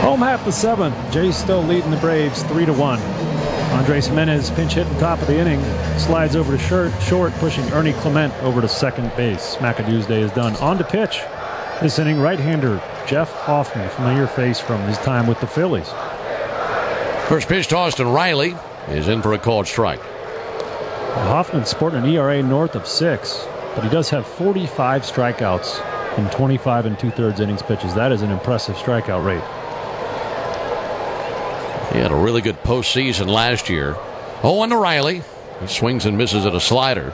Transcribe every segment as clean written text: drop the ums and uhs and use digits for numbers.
Home half the seventh. Jays still leading the Braves 3-1. Andres Menez pinch hit at the top of the inning, slides over to short, pushing Ernie Clement over to second base. McAdoo's day is done. On to pitch. This inning, right-hander Jeff Hoffman, familiar face from his time with the Phillies. First pitch to Austin Riley is in for a called strike. Hoffman's sporting an ERA north of 6, but he does have 45 strikeouts in 25 2/3 innings pitches. That is an impressive strikeout rate. He had a really good postseason last year. 0-1 to Riley. He swings and misses at a slider.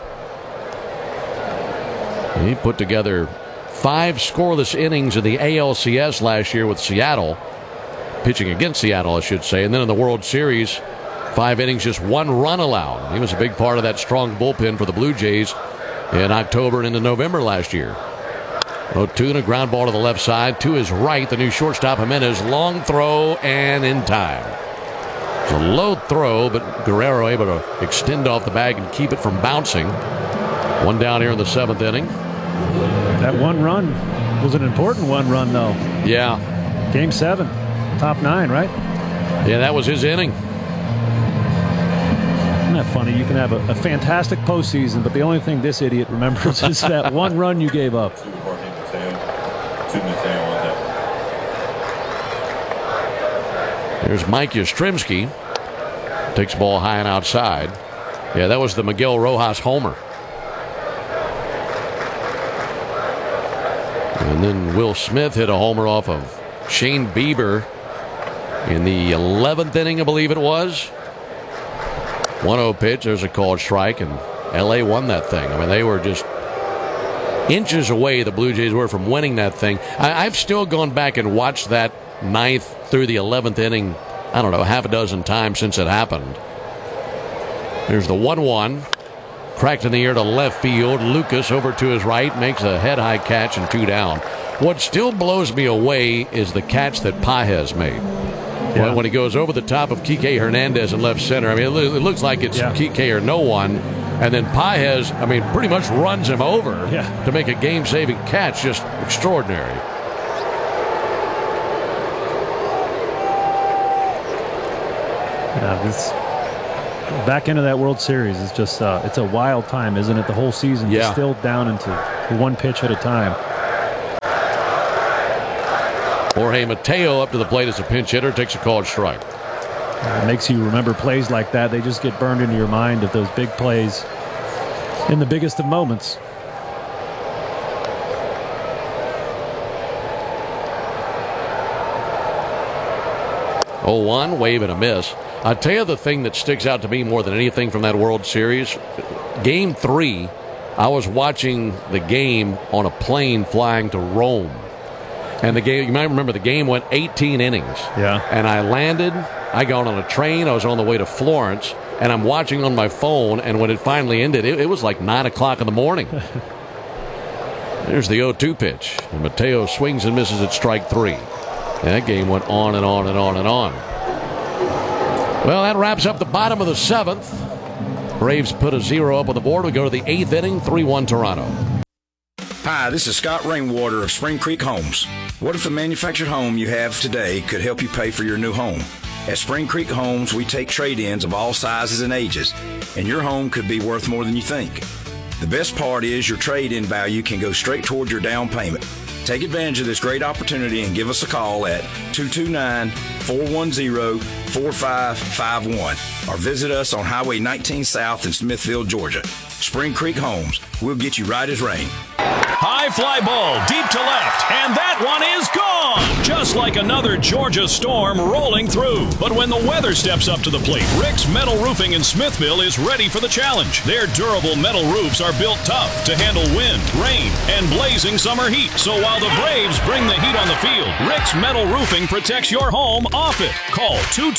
He put together 5 scoreless innings in the ALCS last year with Seattle. Pitching against Seattle, I should say. And then in the World Series, 5 innings, just 1 run allowed. He was a big part of that strong bullpen for the Blue Jays in October and into November last year. 0-2 and a ground ball to the left side. To his right, the new shortstop Jimenez. Long throw and in time. It's a low throw, but Guerrero able to extend off the bag and keep it from bouncing. 1 down here in the 7th inning. That 1 run was an important 1 run, though. Yeah. Game 7, top 9, right? Yeah, that was his inning. Isn't that funny? You can have a fantastic postseason, but the only thing this idiot remembers is that 1 run you gave up. There's Mike Yastrzemski. Takes the ball high and outside. Yeah, that was the Miguel Rojas homer. And then Will Smith hit a homer off of Shane Bieber in the 11th inning, I believe it was. 1-0 pitch. There's a called strike, and L.A. won that thing. I mean, they were just inches away, the Blue Jays were, from winning that thing. I've still gone back and watched that 9th through the 11th inning, I don't know, half a dozen times since it happened. There's the 1-1. Cracked in the air to left field. Lucas over to his right, makes a head-high catch and 2 down. What still blows me away is the catch that Pages made. Yeah. When he goes over the top of Kike Hernandez in left center. I mean, it looks like it's Kike or no one. And then Pages, I mean, pretty much runs him over to make a game-saving catch. Just extraordinary. This back into that World Series is just it's a wild time, isn't it? The whole season distilled down into 1 pitch at a time. Jorge Mateo up to the plate as a pinch hitter, takes a called strike. It makes you remember plays like that. They just get burned into your mind of those big plays in the biggest of moments. Oh, 1, wave and a miss. I'll tell you the thing that sticks out to me more than anything from that World Series. Game 3, I was watching the game on a plane flying to Rome. And the game, you might remember, the game went 18 innings. Yeah. And I landed, I got on a train, I was on the way to Florence, and I'm watching on my phone, and when it finally ended, it was like 9 o'clock in the morning. There's the 0-2 pitch. And Mateo swings and misses at strike 3. And that game went on and on and on and on. Well, that wraps up the bottom of the 7th. Braves put a 0 up on the board. We go to the 8th inning, 3-1 Toronto. Hi, this is Scott Rainwater of Spring Creek Homes. What if the manufactured home you have today could help you pay for your new home? At Spring Creek Homes, we take trade-ins of all sizes and ages, and your home could be worth more than you think. The best part is your trade-in value can go straight towards your down payment. Take advantage of this great opportunity and give us a call at 229-410-4551 or visit us on Highway 19 South in Smithville, Georgia. Spring Creek Homes. We'll get you right as rain. High fly ball deep to left, and that one is gone! Just like another Georgia storm rolling through. But when the weather steps up to the plate, Rick's Metal Roofing in Smithville is ready for the challenge. Their durable metal roofs are built tough to handle wind, rain, and blazing summer heat. So while the Braves bring the heat on the field, Rick's Metal Roofing protects your home off it. Call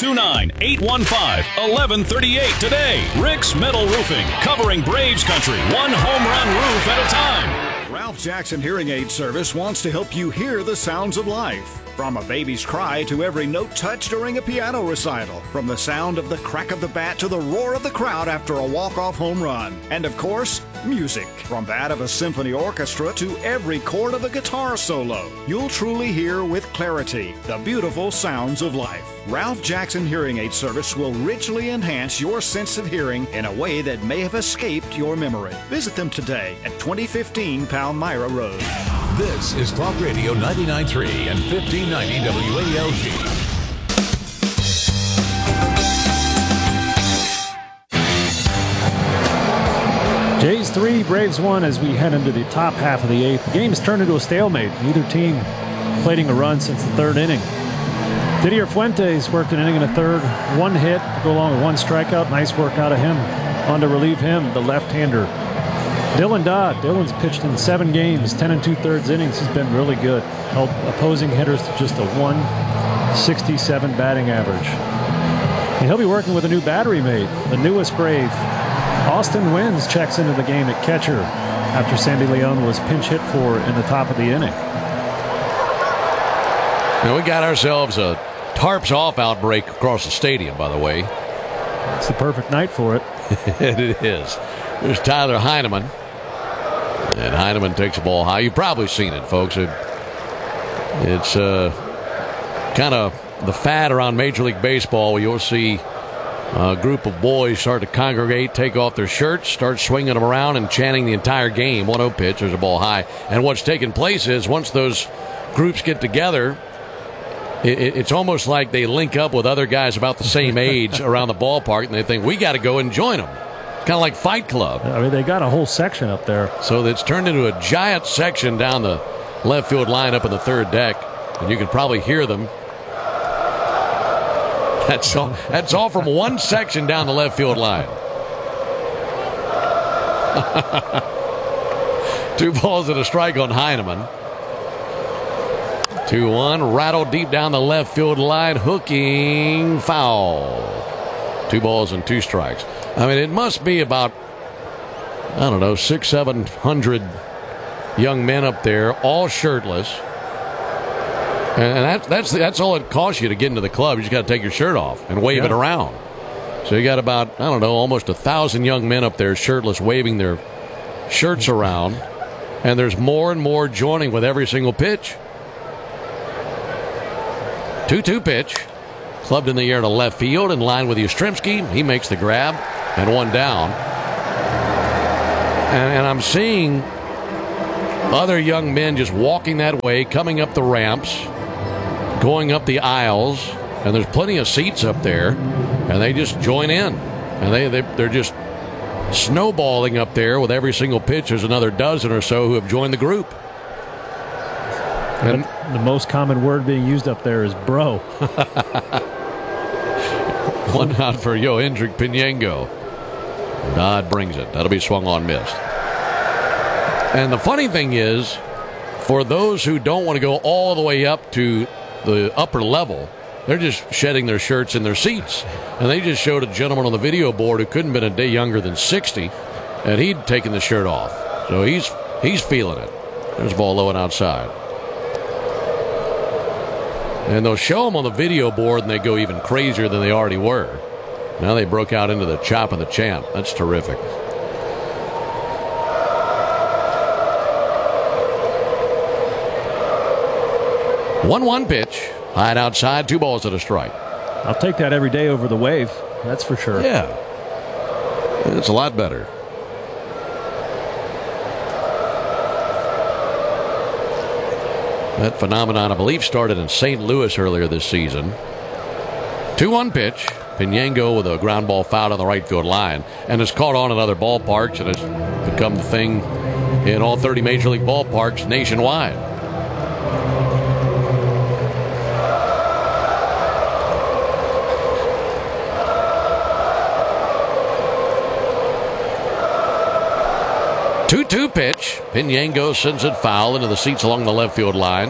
229-815-1138 today. Rick's Metal Roofing, covering Braves country, one home run roof at a time. Ralph Jackson Hearing Aid Service wants to help you hear the sounds of life. From a baby's cry to every note touched during a piano recital, from the sound of the crack of the bat to the roar of the crowd after a walk-off home run. And of course, music. From that of a symphony orchestra to every chord of a guitar solo. You'll truly hear with clarity the beautiful sounds of life. Ralph Jackson Hearing Aid Service will richly enhance your sense of hearing in a way that may have escaped your memory. Visit them today at 2015 Palmyra Road. This is Talk Radio 99.3 and 1590 WALG. Jays 3, Braves 1 as we head into the top half of the 8th. The game has turned into a stalemate. Neither team plating a run since the 3rd inning. Didier Fuentes worked an inning and a third, 1 hit to go along with 1 strikeout. Nice work out of him. On to relieve him, the left-hander, Dylan Dodd. Dylan's pitched in 7 games, 10 2/3 innings. He's been really good. Held opposing hitters to just a 167 batting average. And he'll be working with a new battery mate, the newest Brave. Austin Wynns checks into the game at catcher after Sandy Leon was pinch hit for in the top of the inning. Now we got ourselves a tarps off outbreak across the stadium, by the way. It's the perfect night for it. It is. There's Tyler Heineman. And Heineman takes the ball high. You've probably seen it, folks. It's kind of the fad around Major League Baseball where you'll see a group of boys start to congregate, take off their shirts, start swinging them around and chanting the entire game. 1-0 pitch, there's a ball high. And what's taking place is once those groups get together, it's almost like they link up with other guys about the same age around the ballpark, and they think, we got to go and join them. Kind of like Fight Club. I mean, they got a whole section up there. So it's turned into a giant section down the left field line up in the 3rd deck, and you can probably hear them. That's all from one section down the left field line. 2 balls and a strike on Heineman. 2-1, rattled deep down the left field line, hooking, foul. 2 balls and 2 strikes. I mean, it must be about, I don't know, 600-700 young men up there, all shirtless. And that's all it costs you to get into the club. You just got to take your shirt off and wave it around. So you got about, I don't know, almost 1,000 young men up there shirtless, waving their shirts around. And there's more and more joining with every single pitch. 2-2 pitch. Clubbed in the air to left field in line with Yastrzemski. He makes the grab and 1 down. And I'm seeing other young men just walking that way, coming up the ramps, going up the aisles, and there's plenty of seats up there, and they just join in. And they're just snowballing up there with every single pitch. There's another dozen or so who have joined the group. And the most common word being used up there is bro. 1 out for Yohendrick Pinengo. Dodd brings it. That'll be swung on, missed. And the funny thing is, for those who don't want to go all the way up to the upper level, they're just shedding their shirts in their seats. And they just showed a gentleman on the video board who couldn't have been a day younger than 60, and he'd taken the shirt off. So he's feeling it. There's a ball low and outside. And they'll show them on the video board, and they go even crazier than they already were. Now they broke out into the chop of the champ. That's terrific. One pitch. High and outside, 2 balls and a strike. I'll take that every day over the wave. That's for sure. Yeah. It's a lot better. That phenomenon, I believe, started in St. Louis earlier this season. 2-1 pitch. Pinengo with a ground ball foul on the right field line, and has caught on in other ballparks and has become the thing in all 30 Major League ballparks nationwide. Two pitch. Pinengo sends it foul into the seats along the left field line.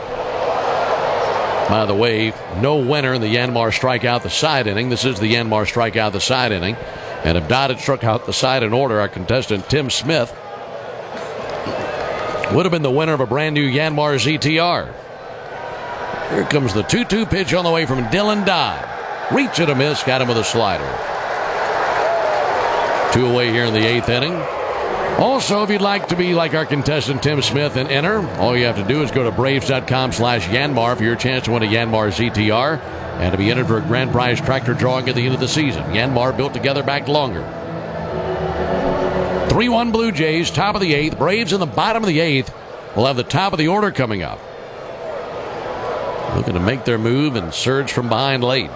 By the way, no winner in the Yanmar strikeout the side inning. This is the Yanmar strikeout the side inning. And if Dodd had struck out the side in order, our contestant Tim Smith would have been the winner of a brand new Yanmar ZTR. Here comes the 2-2 pitch on the way from Dylan Dodd. Reach and a miss, got him with a slider. 2 away here in the 8th inning. Also, if you'd like to be like our contestant Tim Smith and enter, all you have to do is go to Braves.com/Yanmar for your chance to win a Yanmar ZTR and to be entered for a grand prize tractor drawing at the end of the season. Yanmar, built together, back longer. 3-1 Blue Jays, top of the 8th. Braves in the bottom of the 8th. We'll have the top of the order coming up. Looking to make their move and surge from behind late.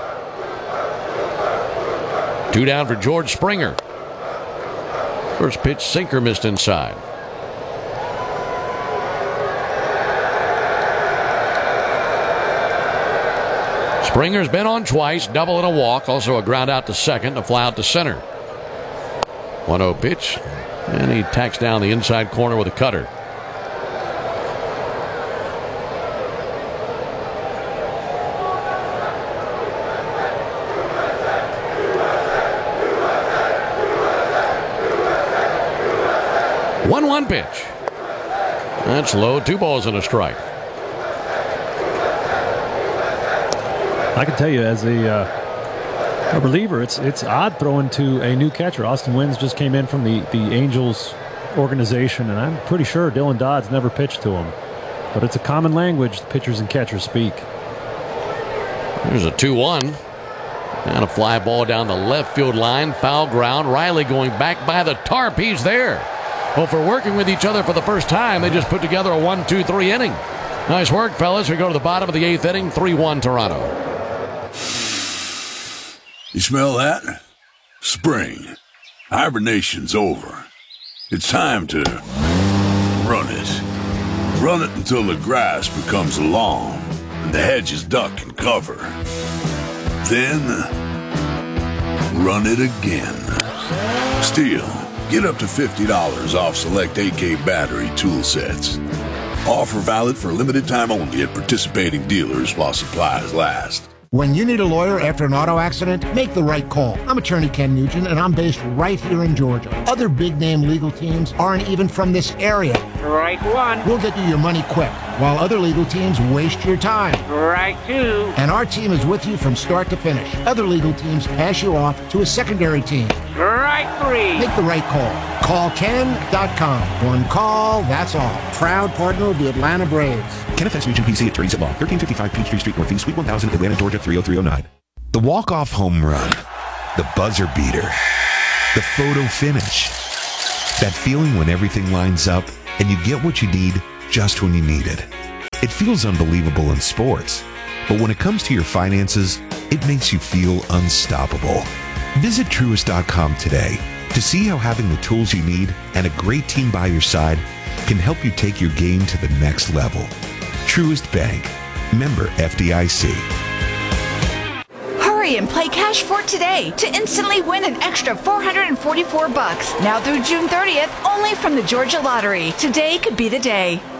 2 down for George Springer. First pitch sinker missed inside. Springer's been on twice, double and a walk, also a ground out to second, a fly out to center. 1-0 pitch, and he tacks down the inside corner with a cutter. One pitch. That's low. 2 balls and a strike. I can tell you, as a reliever, it's odd throwing to a new catcher. Austin Wynns just came in from the Angels organization, and I'm pretty sure Dylan Dodd's never pitched to him. But it's a common language the pitchers and catchers speak. There's a 2-1. And a fly ball down the left field line. Foul ground. Riley going back by the tarp. He's there. Well, for working with each other for the first time, they just put together a 1-2-3 inning. Nice work, fellas. We go to the bottom of the 8th inning. 3-1 Toronto. You smell that? Spring. Hibernation's over. It's time to run it. Run it until the grass becomes lawn and the hedges duck and cover. Then, run it again. Still, get up to $50 off select AK battery tool sets. Offer valid for a limited time only at participating dealers while supplies last. When you need a lawyer after an auto accident, make the right call. I'm attorney Ken Nugent, and I'm based right here in Georgia. Other big-name legal teams aren't even from this area. Right one. We'll get you your money quick, while other legal teams waste your time. Right two. And our team is with you from start to finish. Other legal teams pass you off to a secondary team. Right three. Make the right call. Call Ken.com. One call, that's all. Proud partner of the Atlanta Braves. Kenneth S. Nugent, PC, attorneys at law, 1355 Peachtree Street Northeast, Suite 1000, Atlanta, Georgia, 30309. The walk-off home run. The buzzer beater. The photo finish. That feeling when everything lines up and you get what you need just when you need it. It feels unbelievable in sports, but when it comes to your finances, it makes you feel unstoppable. Visit Truist.com today to see how having the tools you need and a great team by your side can help you take your game to the next level. Truist Bank. Member FDIC. Hurry and play Cash for today to instantly win an extra $444. Now through June 30th, only from the Georgia Lottery. Today could be the day.